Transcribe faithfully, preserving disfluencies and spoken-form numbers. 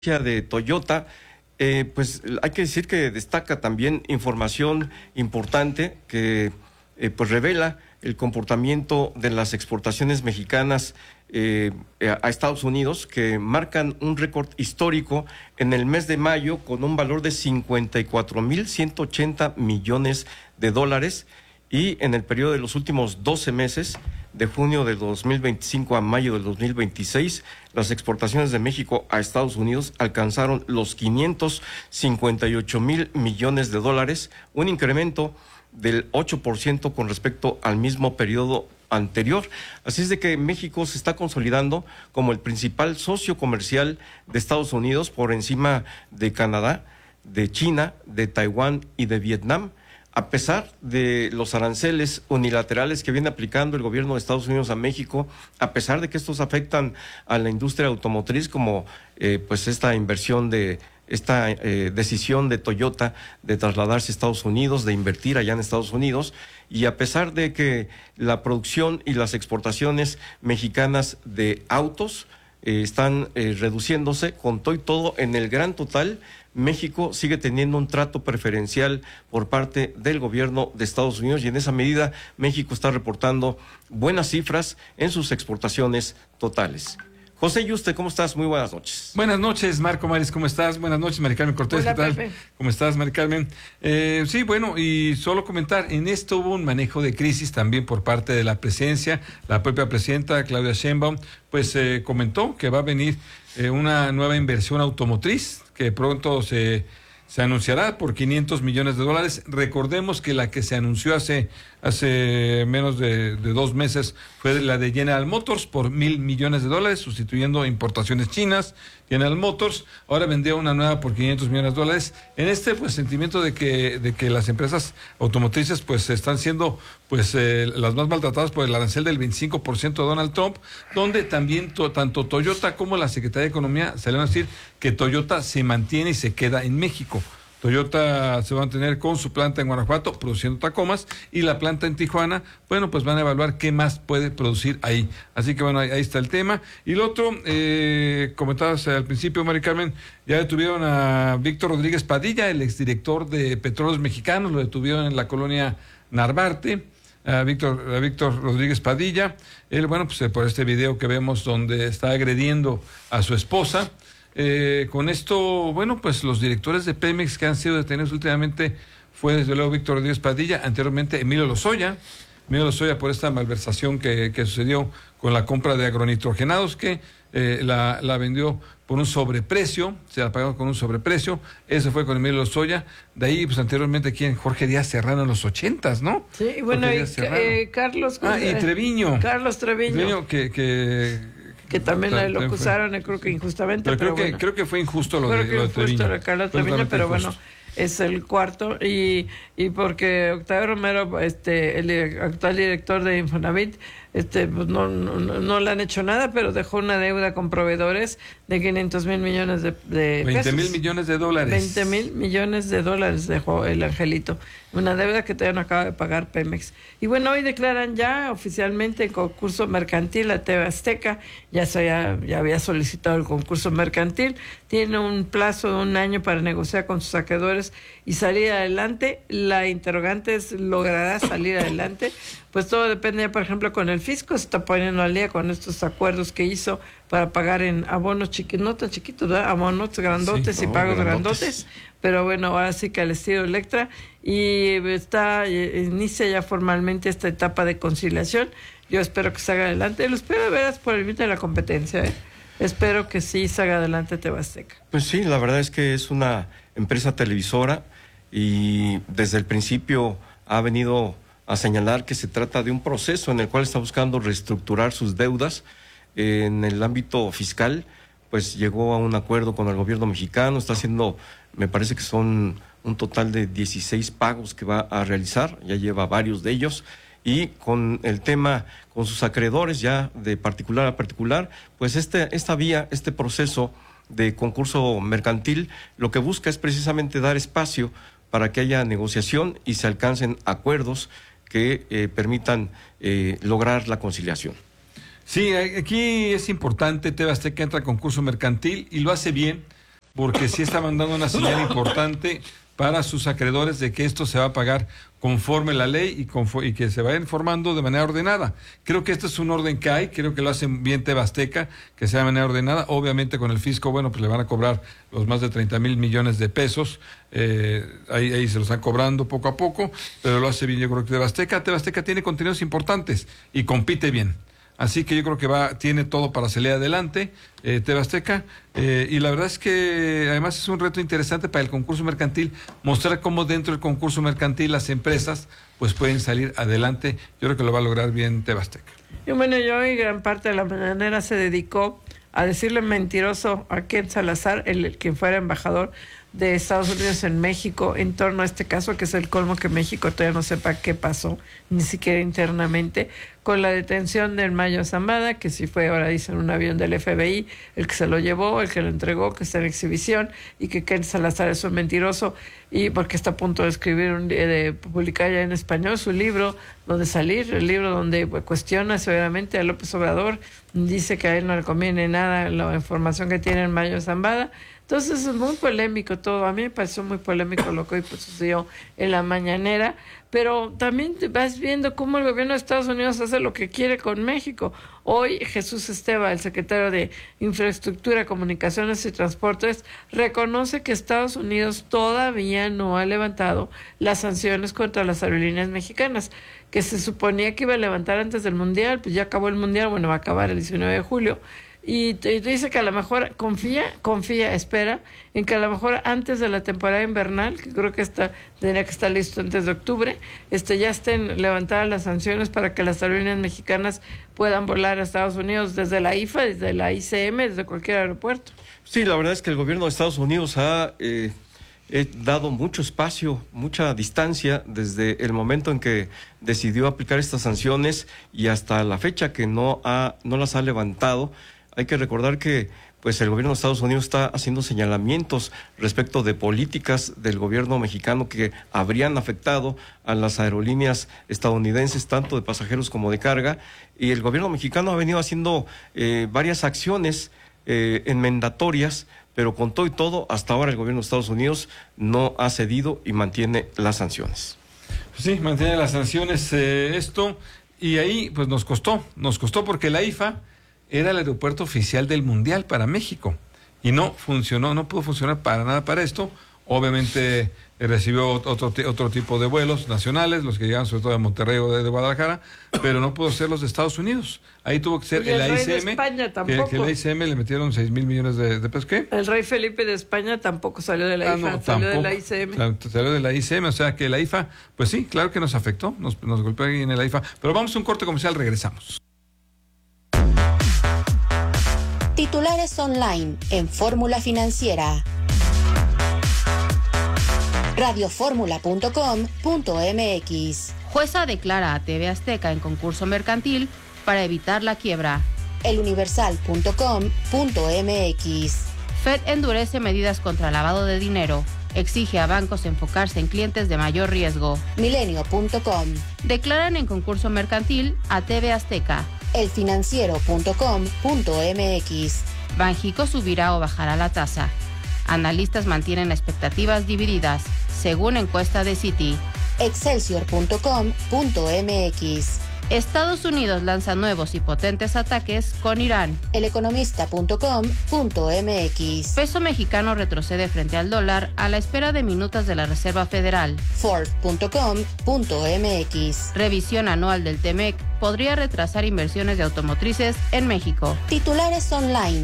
de Toyota, eh, pues hay que decir que destaca también información importante que eh, pues revela el comportamiento de las exportaciones mexicanas eh, a Estados Unidos, que marcan un récord histórico en el mes de mayo con un valor de cincuenta y cuatro mil ciento ochenta millones de dólares, y en el periodo de los últimos doce meses, de junio de dos mil veinticinco a mayo del dos mil veintiséis, las exportaciones de México a Estados Unidos alcanzaron los quinientos cincuenta y ocho mil millones de dólares, un incremento del ocho por ciento con respecto al mismo periodo anterior. Así es de que México se está consolidando como el principal socio comercial de Estados Unidos, por encima de Canadá, de China, de Taiwán y de Vietnam, a pesar de los aranceles unilaterales que viene aplicando el gobierno de Estados Unidos a México, a pesar de que estos afectan a la industria automotriz, como eh, pues esta inversión de esta eh, decisión de Toyota de trasladarse a Estados Unidos, de invertir allá en Estados Unidos, y a pesar de que la producción y las exportaciones mexicanas de autos eh, están eh, reduciéndose, con todo y todo, en el gran total, México sigue teniendo un trato preferencial por parte del gobierno de Estados Unidos, y en esa medida México está reportando buenas cifras en sus exportaciones totales. José Yuste, ¿cómo estás? Muy buenas noches. Buenas noches, Marco Mares, ¿cómo estás? Buenas noches, Mari Carmen Cortés, Hola, ¿qué tal? Pepe. ¿Cómo estás, Mari Carmen? Eh, sí, bueno, y solo comentar, en esto hubo un manejo de crisis también por parte de la presidencia. La propia presidenta, Claudia Sheinbaum, pues eh, comentó que va a venir eh, una nueva inversión automotriz, que pronto se, se anunciará por quinientos millones de dólares. Recordemos que la que se anunció hace, hace menos de, de dos meses fue la de General Motors por mil millones de dólares, sustituyendo importaciones chinas. General Motors ahora vendió una nueva por quinientos millones de dólares. En este pues sentimiento de que, de que las empresas automotrices pues están siendo pues eh, las más maltratadas por el arancel del veinticinco por ciento de Donald Trump, donde también to, tanto Toyota como la Secretaría de Economía salieron a decir que Toyota se mantiene y se queda en México. Toyota se va a mantener con su planta en Guanajuato produciendo Tacomas, y la planta en Tijuana, bueno, pues van a evaluar qué más puede producir ahí. Así que bueno, ahí, ahí está el tema. Y lo otro, eh, comentabas al principio, Mari Carmen, ya detuvieron a Víctor Rodríguez Padilla, el exdirector de Petróleos Mexicanos, lo detuvieron en la colonia Narvarte. A Víctor, a Víctor Rodríguez Padilla, él, bueno, pues por este video que vemos donde está agrediendo a su esposa. Eh, con esto, bueno, pues los directores de Pemex que han sido detenidos últimamente fue desde luego Víctor Rodríguez Padilla, anteriormente Emilio Lozoya, Emilio Lozoya por esta malversación que, que sucedió con la compra de agronitrogenados, que eh, la, la vendió por un sobreprecio, se la pagó con un sobreprecio. Eso fue con Emilio Lozoya. De ahí, pues anteriormente, ¿quién? Jorge Díaz Serrano en los ochentas, ¿no? Sí, y bueno, y, eh, Carlos... Ah, y Treviño. Carlos Treviño. Treviño que... que que también lo acusaron, creo que injustamente. Pero, pero creo, bueno, que, creo que fue injusto lo creo de, que lo de Treviño. Injusto, Carlos Treviño, pero injusto. Bueno, es el cuarto. Y, y porque Octavio Romero, este, el actual director de Infonavit, este, pues no, no, no le han hecho nada, pero dejó una deuda con proveedores de quinientos mil millones de, de pesos. veinte mil millones de dólares. veinte mil millones de dólares dejó el angelito. Una deuda que todavía no acaba de pagar Pemex. Y bueno, hoy declaran ya oficialmente el concurso mercantil a T V Azteca. Ya, se, ya, ya había solicitado el concurso mercantil. Tiene un plazo de un año para negociar con sus acreedores y salir adelante. La interrogante es, ¿logrará salir adelante? Pues todo depende, por ejemplo, con el fisco, se está poniendo al día con estos acuerdos que hizo para pagar en abonos chiquitos, no tan chiquitos, ¿verdad? Abonos grandotes sí, y pagos grandotes. grandotes. Pero bueno, ahora sí que al estilo Electra, y está inicia ya formalmente esta etapa de conciliación. Yo espero que salga adelante, lo espero de veras por el bien de la competencia, ¿eh? Espero que sí salga adelante T V Azteca. Pues sí, la verdad es que es una empresa televisora y desde el principio ha venido a señalar que se trata de un proceso en el cual está buscando reestructurar sus deudas. En el ámbito fiscal, pues llegó a un acuerdo con el gobierno mexicano, está haciendo, me parece que son un total de dieciséis pagos que va a realizar, ya lleva varios de ellos, y con el tema, con sus acreedores ya de particular a particular, pues este, esta vía, este proceso de concurso mercantil, lo que busca es precisamente dar espacio para que haya negociación y se alcancen acuerdos que eh, permitan eh, lograr la conciliación. Sí, aquí es importante, T V Azteca entra a concurso mercantil y lo hace bien, porque sí está mandando una señal importante para sus acreedores de que esto se va a pagar conforme la ley y, conforme, y que se vaya informando de manera ordenada. Creo que este es un orden que hay, creo que lo hacen bien T V Azteca, que sea de manera ordenada. Obviamente con el fisco, bueno, pues le van a cobrar los más de treinta mil millones de pesos, eh, ahí, ahí se los están cobrando poco a poco, pero lo hace bien yo creo que T V Azteca. T V Azteca tiene contenidos importantes y compite bien. Así que yo creo que va, tiene todo para salir adelante, eh, T V Azteca, eh, y la verdad es que además es un reto interesante para el concurso mercantil, mostrar cómo dentro del concurso mercantil las empresas pues pueden salir adelante. Yo creo que lo va a lograr bien T V Azteca. Y bueno, yo hoy gran parte de la mañanera se dedicó a decirle mentiroso a Ken Salazar, el, el quien fuera embajador de Estados Unidos en México, en torno a este caso, que es el colmo que México todavía no sepa qué pasó, ni siquiera internamente, con la detención del Mayo Zambada, que sí fue, ahora dicen, un avión del F B I, el que se lo llevó, el que lo entregó, que está en exhibición, y que Ken Salazar es un mentiroso, y porque está a punto de escribir, un, de publicar ya en español su libro, donde salir, el libro donde pues, cuestiona severamente a López Obrador, dice que a él no le conviene nada la información que tiene el Mayo Zambada. Entonces es muy polémico todo. A mí me pareció muy polémico lo que hoy pues, sucedió en la mañanera, pero también te vas viendo cómo el gobierno de Estados Unidos hace lo que quiere con México. Hoy Jesús Esteva, el secretario de Infraestructura, Comunicaciones y Transportes, reconoce que Estados Unidos todavía no ha levantado las sanciones contra las aerolíneas mexicanas, que se suponía que iba a levantar antes del Mundial, pues ya acabó el Mundial, bueno, va a acabar el diecinueve de julio, y te dice que a lo mejor confía, confía, espera, en que a lo mejor antes de la temporada invernal, que creo que está, tendría que estar listo antes de octubre, este ya estén levantadas las sanciones para que las aerolíneas mexicanas puedan volar a Estados Unidos desde la I F A, desde la I C M, desde cualquier aeropuerto. Sí, la verdad es que el gobierno de Estados Unidos ha eh, eh, dado mucho espacio, mucha distancia desde el momento en que decidió aplicar estas sanciones y hasta la fecha que no ha, no las ha levantado. Hay que recordar que pues el gobierno de Estados Unidos está haciendo señalamientos respecto de políticas del gobierno mexicano que habrían afectado a las aerolíneas estadounidenses, tanto de pasajeros como de carga, y el gobierno mexicano ha venido haciendo eh, varias acciones eh, enmendatorias, pero con todo y todo, hasta ahora el gobierno de Estados Unidos no ha cedido y mantiene las sanciones. Sí, mantiene las sanciones eh, esto, y ahí pues nos costó, nos costó porque la I F A era el aeropuerto oficial del Mundial para México y no funcionó, no pudo funcionar para nada para esto. Obviamente eh, recibió otro, otro tipo de vuelos nacionales, los que llegan sobre todo de Monterrey o de, de Guadalajara, pero no pudo ser los de Estados Unidos. Ahí tuvo que ser el, el A I C M, que, que el A I C M le metieron seis mil millones de, de pesos. ¿Qué? El rey Felipe de España tampoco salió de la ah, I F A, no, salió tampoco, de la I C M. Salió de la I C M, o sea que la I F A, pues sí, claro que nos afectó, nos, nos golpeó ahí en el I F A. Pero vamos a un corte comercial, regresamos. Titulares online en Fórmula Financiera. radio fórmula punto com punto m x. Jueza declara a T V Azteca en concurso mercantil para evitar la quiebra. el universal punto com punto m x. Fed endurece medidas contra lavado de dinero. Exige a bancos enfocarse en clientes de mayor riesgo. milenio punto com. Declaran en concurso mercantil a T V Azteca. el financiero punto com punto m x. Banxico subirá o bajará la tasa. Analistas mantienen expectativas divididas, según encuesta de Citi. excelsior punto com punto m x. Estados Unidos lanza nuevos y potentes ataques con Irán. el economista punto com punto m x. Peso mexicano retrocede frente al dólar a la espera de minutas de la Reserva Federal. ford punto com punto m x. Revisión anual del T M E C podría retrasar inversiones de automotrices en México. Titulares online